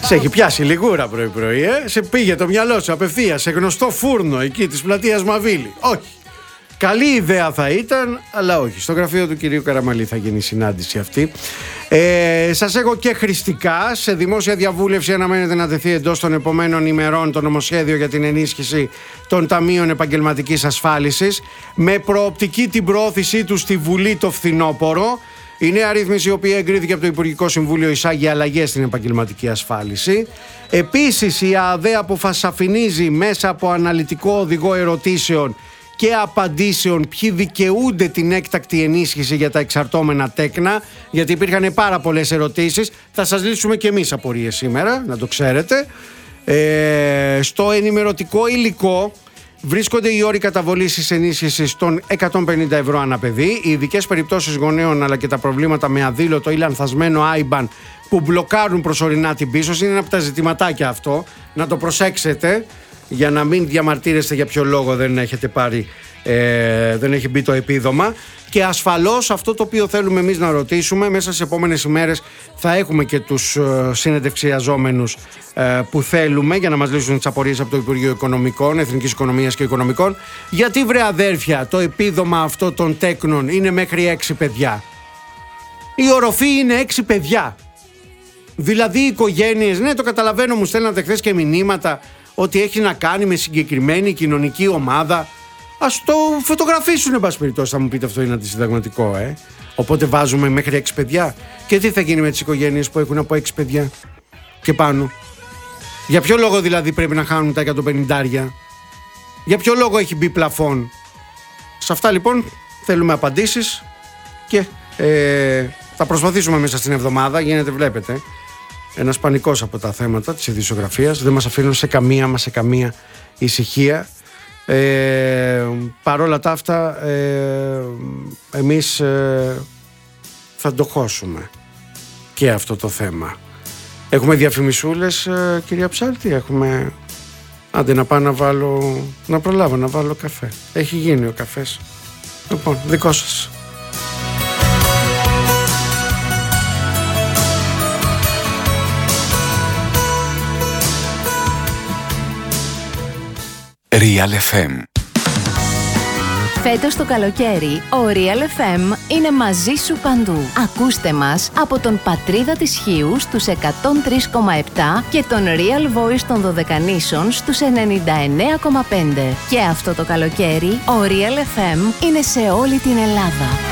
Σε έχει πιάσει λιγούρα πρωί-πρωί, σε πήγε το μυαλό σου απευθείας σε γνωστό φούρνο εκεί της πλατείας Μαβίλη. Όχι. Καλή ιδέα θα ήταν, αλλά όχι. Στο γραφείο του κυρίου Καραμαλή θα γίνει η συνάντηση αυτή. Σας έχω και χρηστικά. Σε δημόσια διαβούλευση αναμένεται να τεθεί εντός των επομένων ημερών το νομοσχέδιο για την ενίσχυση των ταμείων επαγγελματικής ασφάλισης, με προοπτική την προώθησή του στη Βουλή το φθινόπωρο. Η νέα ρύθμιση, η οποία εγκρίθηκε από το Υπουργικό Συμβούλιο, εισάγει αλλαγές στην επαγγελματική ασφάλιση. Επίσης, η ΑΔΕ αποφασαφηνίζει μέσα από αναλυτικό οδηγό ερωτήσεων και απαντήσεων ποιοι δικαιούνται την έκτακτη ενίσχυση για τα εξαρτώμενα τέκνα, γιατί υπήρχαν πάρα πολλές ερωτήσεις. Θα σας λύσουμε και εμείς απορίες σήμερα, να το ξέρετε. Στο ενημερωτικό υλικό βρίσκονται οι όροι καταβολής της ενίσχυσης των 150 ευρώ ανά παιδί, οι ειδικές περιπτώσεις γονέων αλλά και τα προβλήματα με αδήλωτο ή λανθασμένο IBAN που μπλοκάρουν προσωρινά την πίστοση. Είναι ένα από τα ζητηματάκια αυτό, να το προσέξετε, για να μην διαμαρτύρεστε για ποιο λόγο δεν έχετε πάρει, δεν έχει μπει το επίδομα. Και ασφαλώς αυτό το οποίο θέλουμε εμείς να ρωτήσουμε, μέσα στις επόμενες ημέρες θα έχουμε και τους συνεντευξιαζόμενους που θέλουμε για να μας λύσουν τις απορίες από το Υπουργείο Οικονομικών, Εθνικής Οικονομίας και Οικονομικών. Γιατί, βρε αδέρφια, το επίδομα αυτό των τέκνων είναι μέχρι 6 παιδιά? Η οροφή είναι 6 παιδιά. Δηλαδή οι οικογένειες, ναι, το καταλαβαίνω, μου στέλνατε χθες και μηνύματα ότι έχει να κάνει με συγκεκριμένη κοινωνική ομάδα. Ας το φωτογραφίσουν, εν πάση περιπτώσει, θα μου πείτε αυτό είναι αντισυνταγματικό, Οπότε βάζουμε μέχρι 6 παιδιά. Και τι θα γίνει με τις οικογένειες που έχουν από 6 παιδιά και πάνω? Για ποιο λόγο δηλαδή πρέπει να χάνουν τα 150? Για ποιο λόγο έχει μπει πλαφόν? Σε αυτά λοιπόν θέλουμε απαντήσεις και θα προσπαθήσουμε μέσα στην εβδομάδα. Γίνεται, βλέπετε, ένας πανικός από τα θέματα της ειδησιογραφίας. Δεν μας αφήνουν σε καμία ησυχία. Παρόλα τα αυτά εμείς θα το χώσουμε και αυτό το θέμα. Έχουμε διαφημισούλες, κυρία Ψάλτη? Έχουμε? Άντε να πάω να προλάβω να βάλω καφέ. Έχει γίνει ο καφές. Λοιπόν, δικό σας. Real FM. Φέτος το καλοκαίρι, ο Real FM είναι μαζί σου παντού. Ακούστε μας από τον Πατρίδα της Χίου στους 103,7 και τον Real Voice των Δωδεκανήσων στους 99,5. Και αυτό το καλοκαίρι, ο Real FM είναι σε όλη την Ελλάδα.